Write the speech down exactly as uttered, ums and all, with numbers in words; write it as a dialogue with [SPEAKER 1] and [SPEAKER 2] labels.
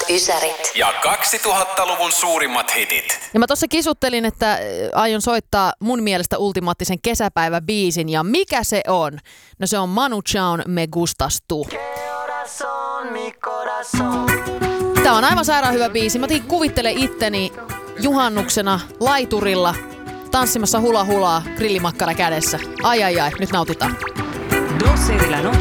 [SPEAKER 1] Ysärit.
[SPEAKER 2] Ja kaksituhattaluvun suurimmat hitit.
[SPEAKER 3] Ja mä tossa kisuttelin, että aion soittaa mun mielestä ultimaattisen kesäpäiväbiisin. Ja mikä se on? No se on Manu Chaon Me Gustas Tu. Tää on aivan sairaan hyvä biisi. Mä tiin kuvittele itteni juhannuksena laiturilla tanssimassa hula hulaa grillimakkara kädessä. Ai ai ai, nyt nautitaan.